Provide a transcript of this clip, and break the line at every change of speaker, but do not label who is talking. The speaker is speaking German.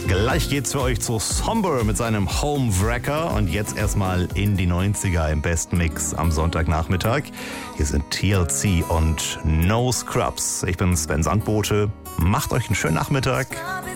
Gleich geht's für euch zu Somber mit seinem Homewrecker und jetzt erstmal in die 90er im besten Mix am Sonntagnachmittag. Hier sind TLC und No Scrubs. Ich bin Sven Sandbote. Macht euch einen schönen Nachmittag.